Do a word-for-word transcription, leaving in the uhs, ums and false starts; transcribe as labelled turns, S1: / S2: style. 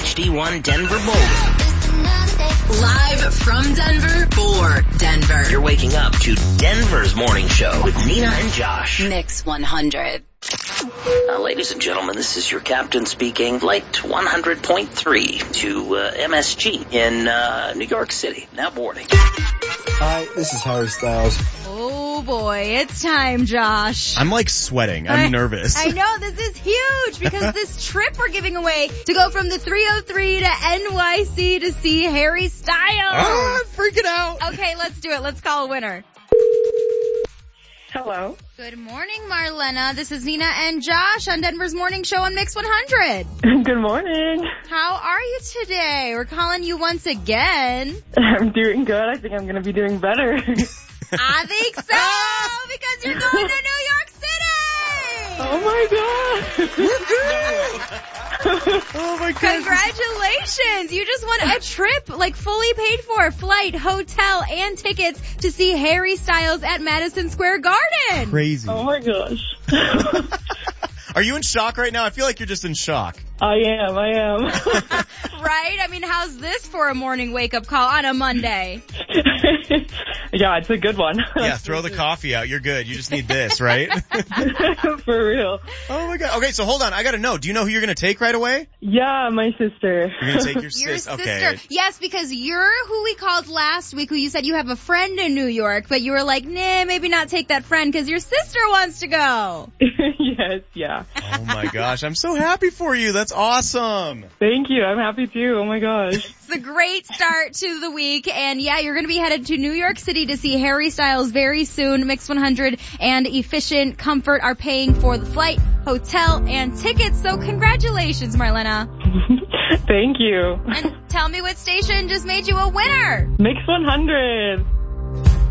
S1: H D one Denver Boulder.
S2: Live from Denver for Denver.
S1: You're waking up to Denver's morning show with Nina and Josh.
S2: Mix one hundred.
S1: Uh, ladies and gentlemen, this is your captain speaking. Flight one hundred point three to uh, M S G in uh, New York City. Now boarding.
S3: Hi, this is Harry Styles.
S4: Oh boy, it's time, Josh.
S5: I'm like sweating. I'm
S4: I,
S5: nervous.
S4: I know, this is huge because this trip we're giving away to go from the three oh three to N Y C to see Harry Styles.
S5: Ah, I'm freaking out.
S4: Okay, let's do it. Let's call a winner.
S6: Hello.
S4: Good morning, Marlena. This is Nina and Josh on Denver's morning show on Mix one hundred.
S6: Good morning.
S4: How are you today? We're calling you once again.
S6: I'm doing good. I think I'm going to be doing better.
S4: I think so, because you're going to New York City.
S6: Oh my
S5: God. Oh my God.
S4: Congratulations. You just won a trip, like fully paid for, flight, hotel, and tickets to see Harry Styles at Madison Square Garden.
S5: Crazy.
S6: Oh my gosh.
S5: Are you in shock right now? I feel like you're just in shock.
S6: I am, I am.
S4: Right? I mean, how's this for a morning wake-up call on a Monday?
S6: Yeah, it's a good one.
S5: Yeah, throw the coffee out. You're good. You just need this, right?
S6: For real.
S5: Oh my God. Okay, so hold on. I gotta know. Do you know who you're gonna take right away?
S6: Yeah, my sister.
S5: You're gonna take your,
S4: Your
S5: sis.
S4: sister.
S5: Okay.
S4: Yes, because you're who we called last week, who you said you have a friend in New York, but you were like, nah, maybe not take that friend because your sister wants to go.
S6: Yes, yeah.
S5: Oh my gosh. I'm so happy for you. That's awesome.
S6: Thank you. I'm happy too. Oh my gosh.
S4: It's a great start to the week, and yeah, you're going to be headed to New York City to see Harry Styles very soon. Mix one hundred and Efficient Comfort are paying for the flight, hotel, and tickets, so congratulations, Marlena.
S6: Thank you.
S4: And tell me what station just made you a winner.
S6: Mix one hundred.